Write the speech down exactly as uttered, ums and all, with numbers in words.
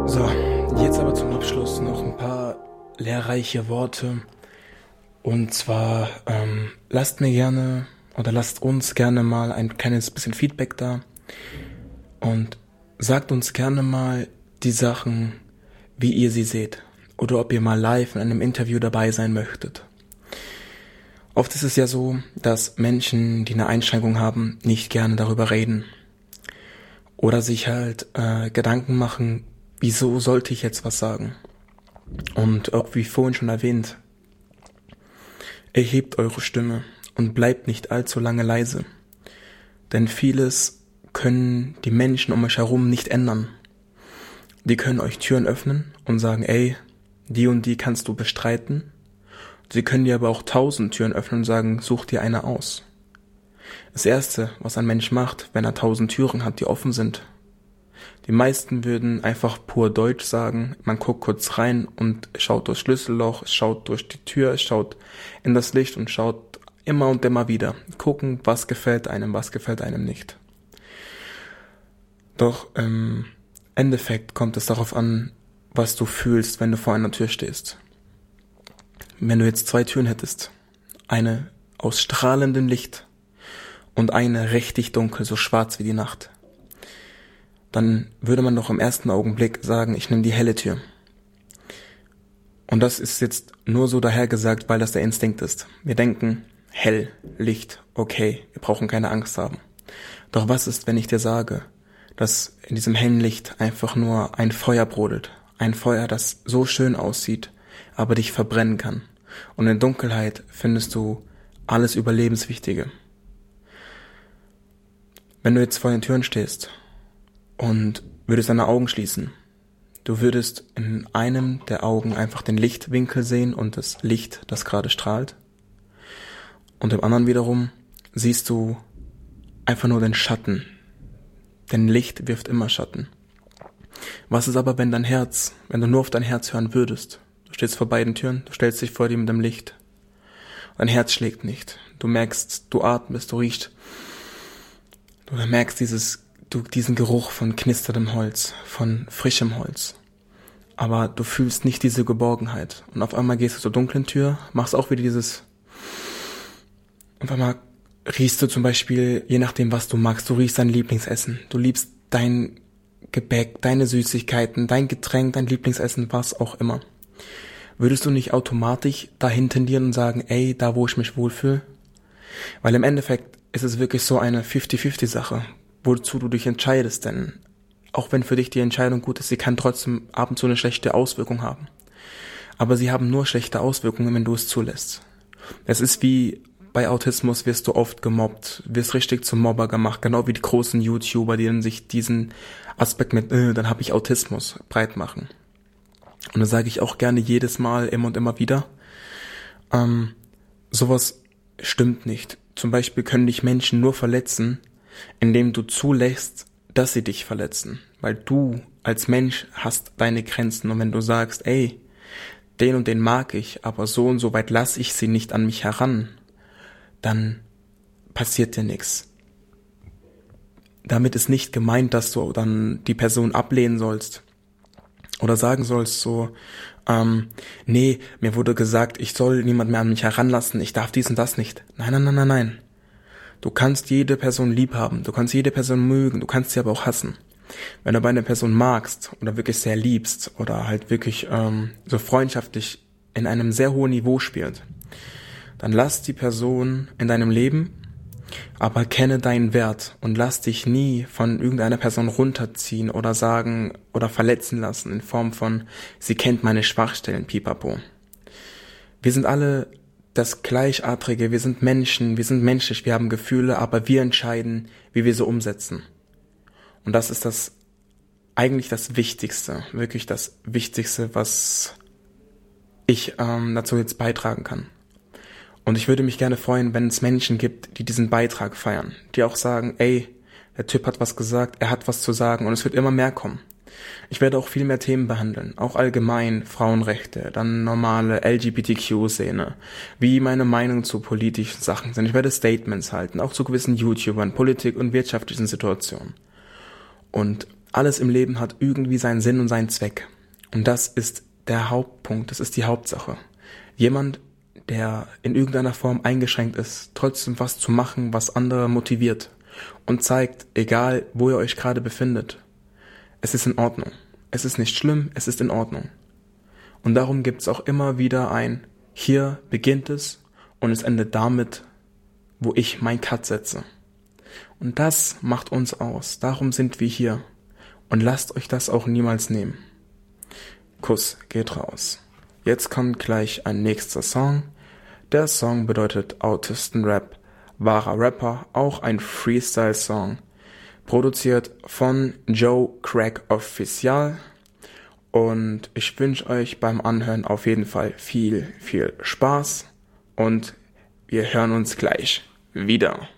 So, jetzt aber zum Abschluss noch ein paar lehrreiche Worte. Und zwar ähm, lasst mir gerne oder lasst uns gerne mal ein kleines bisschen Feedback da und sagt uns gerne mal die Sachen, wie ihr sie seht oder ob ihr mal live in einem Interview dabei sein möchtet. Oft ist es ja so, dass Menschen, die eine Einschränkung haben, nicht gerne darüber reden oder sich halt äh, Gedanken machen, wieso sollte ich jetzt was sagen? Und auch wie vorhin schon erwähnt, erhebt eure Stimme und bleibt nicht allzu lange leise. Denn vieles können die Menschen um euch herum nicht ändern. Die können euch Türen öffnen und sagen, ey, die und die kannst du bestreiten. Sie können dir aber auch tausend Türen öffnen und sagen, such dir eine aus. Das Erste, was ein Mensch macht, wenn er tausend Türen hat, die offen sind, die meisten würden einfach pur Deutsch sagen, man guckt kurz rein und schaut durchs Schlüsselloch, schaut durch die Tür, schaut in das Licht und schaut immer und immer wieder. Gucken, was gefällt einem, was gefällt einem nicht. Doch im Endeffekt kommt es darauf an, was du fühlst, wenn du vor einer Tür stehst. Wenn du jetzt zwei Türen hättest, eine aus strahlendem Licht und eine richtig dunkel, so schwarz wie die Nacht, dann würde man doch im ersten Augenblick sagen, ich nehme die helle Tür. Und das ist jetzt nur so dahergesagt, weil das der Instinkt ist. Wir denken, hell, Licht, okay, wir brauchen keine Angst haben. Doch was ist, wenn ich dir sage, dass in diesem hellen Licht einfach nur ein Feuer brodelt? Ein Feuer, das so schön aussieht, aber dich verbrennen kann. Und in Dunkelheit findest du alles Überlebenswichtige. Wenn du jetzt vor den Türen stehst und würdest deine Augen schließen, du würdest in einem der Augen einfach den Lichtwinkel sehen und das Licht, das gerade strahlt. Und im anderen wiederum siehst du einfach nur den Schatten. Denn Licht wirft immer Schatten. Was ist aber, wenn dein Herz, wenn du nur auf dein Herz hören würdest? Du stehst vor beiden Türen, du stellst dich vor dir mit dem Licht. Dein Herz schlägt nicht. Du merkst, du atmest, du riechst. Du merkst dieses du diesen Geruch von knisterndem Holz, von frischem Holz. Aber du fühlst nicht diese Geborgenheit. Und auf einmal gehst du zur dunklen Tür, machst auch wieder dieses... Auf einmal riechst du zum Beispiel, je nachdem, was du magst, du riechst dein Lieblingsessen. Du liebst dein Gebäck, deine Süßigkeiten, dein Getränk, dein Lieblingsessen, was auch immer. Würdest du nicht automatisch dahin tendieren und sagen, ey, da wo ich mich wohlfühle? Weil im Endeffekt ist es wirklich so eine fünfzig fünfzig Sache, wozu du dich entscheidest, denn auch wenn für dich die Entscheidung gut ist, sie kann trotzdem ab und zu eine schlechte Auswirkung haben. Aber sie haben nur schlechte Auswirkungen, wenn du es zulässt. Es ist wie bei Autismus, wirst du oft gemobbt, wirst richtig zum Mobber gemacht, genau wie die großen YouTuber, die dann sich diesen Aspekt mit, äh, dann habe ich Autismus, breit machen. Und das sage ich auch gerne jedes Mal, immer und immer wieder. Ähm, sowas stimmt nicht. Zum Beispiel können dich Menschen nur verletzen, indem du zulässt, dass sie dich verletzen. Weil du als Mensch hast deine Grenzen. Und wenn du sagst, ey, den und den mag ich, aber so und so weit lasse ich sie nicht an mich heran, dann passiert dir nichts. Damit ist nicht gemeint, dass du dann die Person ablehnen sollst. Oder sagen sollst so, ähm, nee, mir wurde gesagt, ich soll niemand mehr an mich heranlassen, ich darf dies und das nicht. Nein, nein, nein, nein, nein. Du kannst jede Person lieb haben, du kannst jede Person mögen, du kannst sie aber auch hassen. Wenn du aber eine Person magst oder wirklich sehr liebst oder halt wirklich ähm, so freundschaftlich in einem sehr hohen Niveau spielt, dann lass die Person in deinem Leben, aber kenne deinen Wert und lass dich nie von irgendeiner Person runterziehen oder sagen oder verletzen lassen in Form von, sie kennt meine Schwachstellen, pipapo. Wir sind alle das Gleichartige, wir sind Menschen, wir sind menschlich, wir haben Gefühle, aber wir entscheiden, wie wir sie umsetzen. Und das ist das eigentlich das Wichtigste, wirklich das Wichtigste, was ich ähm, dazu jetzt beitragen kann. Und ich würde mich gerne freuen, wenn es Menschen gibt, die diesen Beitrag feiern, die auch sagen, ey, der Typ hat was gesagt, er hat was zu sagen und es wird immer mehr kommen. Ich werde auch viel mehr Themen behandeln, auch allgemein Frauenrechte, dann normale L G B T Q-Szene, wie meine Meinung zu politischen Sachen sind. Ich werde Statements halten, auch zu gewissen YouTubern, Politik und wirtschaftlichen Situationen. Und Alles im Leben hat irgendwie seinen Sinn und seinen Zweck. Und das ist der Hauptpunkt, das ist die Hauptsache. Jemand, der in irgendeiner Form eingeschränkt ist, trotzdem was zu machen, was andere motiviert und zeigt, egal wo ihr euch gerade befindet, es ist in Ordnung. Es ist nicht schlimm, es ist in Ordnung. Und darum gibt es auch immer wieder ein, hier beginnt es und es endet damit, wo ich mein Cut setze. Und das macht uns aus, darum sind wir hier. Und lasst euch das auch niemals nehmen. Kuss geht raus. Jetzt kommt gleich ein nächster Song. Der Song bedeutet Autistenrap, wahrer Rapper, auch ein Freestyle-Song. Produziert von Joe Crack Official. Und ich wünsche euch beim Anhören auf jeden Fall viel, viel Spaß. Und wir hören uns gleich wieder.